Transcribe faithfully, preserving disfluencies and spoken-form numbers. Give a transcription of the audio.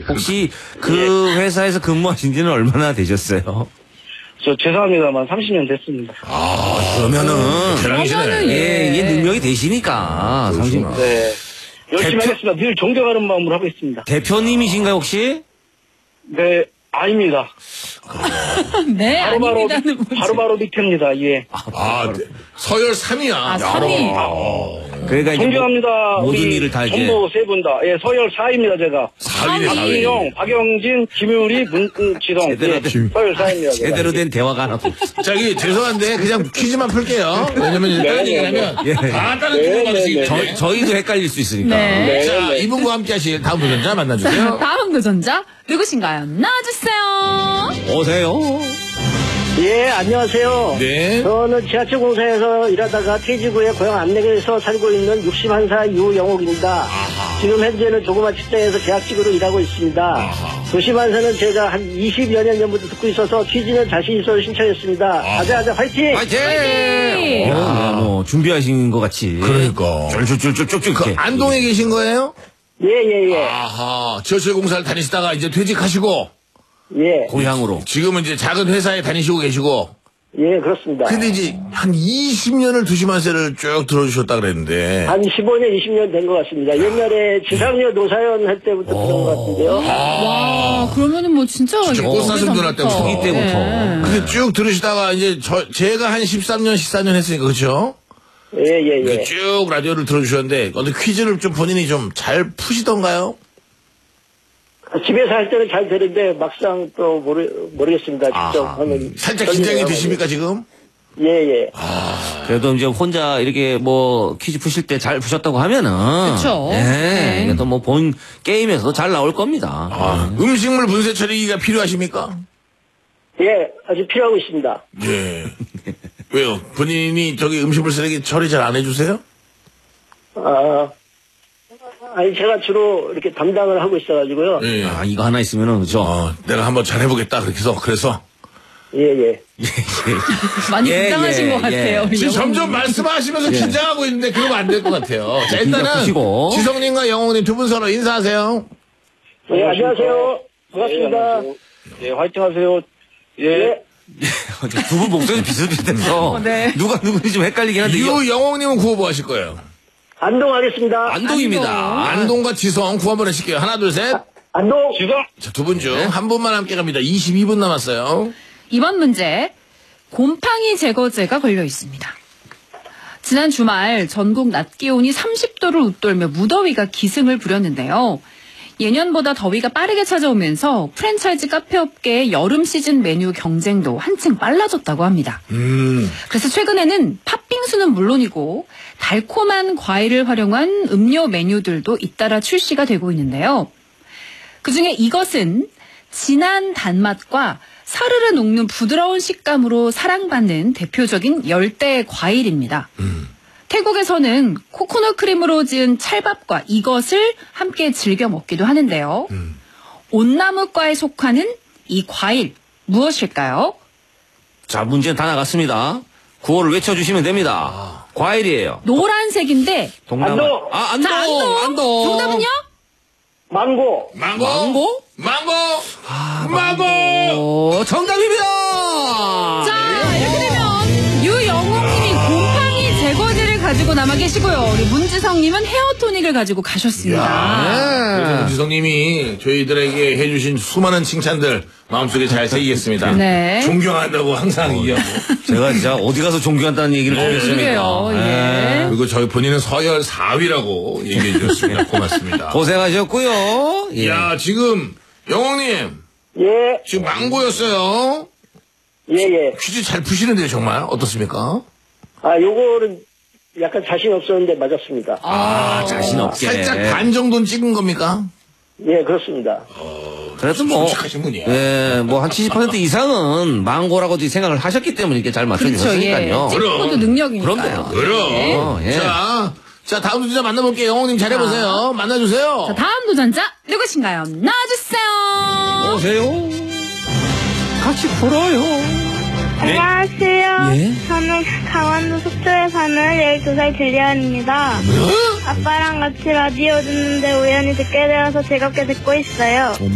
혹시 그 회사에서 근무하신 지는 얼마나 되셨어요? 저 죄송합니다만 삼십 년 됐습니다. 아, 그러면은. 그러면은, 예, 이게 능력이 되시니까. 삼십 년. 네. 열심히 대표- 하겠습니다. 늘 존경하는 마음으로 하고 있습니다. 대표님이신가요, 혹시? 네, 아닙니다. 네, 바로바로, 아닙니다는 뭐지? 바로바로 밑에입니다. 예. 아, 네. 서열 삼 위야. 아, 삼 위. 그러니까 이제 존경합니다. 모- 모든 우리 일을 다 이제. 전부 세 분 다. 예, 서열 사 위입니다, 제가. 사 위네, 사 위. 박진영, 박영진, 김유리, 문지성. 제대로 예, 된- 서열 사 위입니다. 제가. 제대로 된 대화가 하나도 없어. 저기, 죄송한데, 그냥 퀴즈만 풀게요. 왜냐면, 네, 다른 네, 얘기하면, 네. 다 다른 네, 퀴즈 네, 받으시기 네. 때문에. 저, 저희도 헷갈릴 수 있으니까. 네. 네, 자, 네. 이분과 함께 하실 다음 도전자 만나주세요. 다음 도전자 누구신가요? 나와주세요. 오세요. 예, 안녕하세요. 네. 저는 지하철 공사에서 일하다가 퇴직 후에 고향 안내에서 살고 있는 육십일 사 유영옥입니다. 지금 현재는 조그만 직장에서 계약직으로 일하고 있습니다. 도시만사는 제가 한 이십여 년 전부터 듣고 있어서 퀴즈는 자신 있어서 신청했습니다. 아자아자 화이팅! 화이팅! 화이팅! 어, 네, 뭐, 준비하신 것 같이. 그러니까. 쫄쫄쫄쫄쫄. 그, 안동에 계신 거예요? 예, 예, 예. 아하. 지하철 공사를 다니시다가 이제 퇴직하시고, 예, 고향으로. 지금은 이제 작은 회사에 다니시고 계시고, 예, 그렇습니다. 근데 이제 한 이십 년을 두시만세를 쭉 들어주셨다 그랬는데, 한 십오 년, 이십 년 된 것 같습니다. 옛날에 지상여 노사연 할 때부터 들은 것 같은데요. 와, 그러면은 뭐 진짜. 진짜 이거 꽃사슴 누나 때부터. 오래전부터. 초기 때부터. 네. 근데 쭉 들으시다가 이제 저, 제가 한 십삼 년, 십사 년 했으니까, 그렇죠? 예, 예, 예. 쭉 라디오를 들어주셨는데, 어떤 퀴즈를 좀 본인이 좀 잘 푸시던가요? 집에서 할 때는 잘 되는데 막상 또 모르, 모르겠습니다. 직접 아하. 하면. 살짝 긴장이 되십니까, 지금? 예, 예. 그래도 이제 혼자 이렇게 뭐 퀴즈 푸실 때 잘 푸셨다고 하면은. 그쵸. 네. 네. 이게 또 뭐 본 게임에서도 잘 나올 겁니다. 아, 음식물 분쇄 처리기가 필요하십니까? 예, 아주 필요하고 있습니다. 예. 왜요? 본인이 저기 음식물 쓰레기 처리 잘 안 해주세요? 아, 아니, 제가 주로 이렇게 담당을 하고 있어가지고요. 예. 아, 이거 하나 있으면은, 그죠? 어, 내가 한번 잘 해보겠다. 그렇게 해서, 그래서. 예, 예. 많이 예, 긴장하신 예, 것 같아요. 예. 우리 지금 영웅님. 점점 말씀하시면서 긴장하고 있는데 그러면 안 될 것 같아요. 자, 긴장 일단은 푸시고. 지성님과 영웅님 두 분 서로 인사하세요. 예, 안녕하세요. 반갑습니다. 예, 화이팅 하세요. 예. 두 분 목소리 비슷비슷해서. 네. 누가 누군지 좀 헷갈리긴 한데. 이거 유영웅님은 구호 뭐 하실 거예요? 안동 하겠습니다. 안동입니다. 안동과 지성 구호 한번 하실게요. 하나, 둘, 셋. 안동. 지성! 자, 두 분 중 한 분만 함께 갑니다. 이십이 분 남았어요. 이번 문제, 곰팡이 제거제가 걸려 있습니다. 지난 주말 전국 낮 기온이 삼십 도를 웃돌며 무더위가 기승을 부렸는데요. 예년보다 더위가 빠르게 찾아오면서 프랜차이즈 카페업계의 여름 시즌 메뉴 경쟁도 한층 빨라졌다고 합니다. 음. 그래서 최근에는 팥빙수는 물론이고 달콤한 과일을 활용한 음료 메뉴들도 잇따라 출시가 되고 있는데요. 그중에 이것은 진한 단맛과 사르르 녹는 부드러운 식감으로 사랑받는 대표적인 열대 과일입니다. 음. 태국에서는 코코넛 크림으로 지은 찰밥과 이것을 함께 즐겨 먹기도 하는데요. 음. 온나무과에 속하는 이 과일 무엇일까요? 자, 문제는 다 나갔습니다. 구호를 외쳐주시면 됩니다. 과일이에요. 노란색인데 동남. 안동. 아, 안동. 자, 안동. 안동. 정답은요? 망고. 망고. 망고? 망고. 망고. 어, 정답입니다. 자, 이렇게 되면 유영웅님이 곰팡이 제거제를 가지고 남아 계시고요. 우리 문지성님은 헤어토닉을 가지고 가셨습니다. 그래서 지성님이 저희들에게 해주신 수많은 칭찬들 마음속에 잘 새기겠습니다. 네. 존경한다고 항상 얘기하고. 제가 진짜 어디 가서 존경한다는 얘기를 좀 했습니다. 그러게요. 예. 그리고 저희 본인은 서열 사 위라고 얘기해 주셨습니다. 고맙습니다. 고생하셨고요. 예. 야, 지금 영웅님 예, 지금 망고였어요. 예, 예. 퀴즈 잘 푸시는데요, 정말 어떻습니까? 아, 요거는 약간 자신 없었는데 맞았습니다. 아, 자신 없게. 살짝 반 정도는 찍은 겁니까? 예, 그렇습니다. 그래도 뭐, 솔직하신 분이야. 예, 뭐 한 칠십 퍼센트 이상은 망고라고 생각을 하셨기 때문에 이렇게 잘 그렇죠. 예. 맞춰주셨으니까요. 찍는 것도 능력이니까요. 그럼요. 그럼. 어, 예. 자, 자 다음 도전자 만나볼게요. 영웅님 잘해보세요. 만나주세요. 자, 다음 도전자 누구신가요? 나와주세요. 오세요. 같이 풀어요. 안녕하세요. 예? 저는 강원도 속초에 사는 열두 살 줄리안입니다. 아빠랑 같이 라디오 듣는데 우연히 듣게 되어서 즐겁게 듣고 있어요.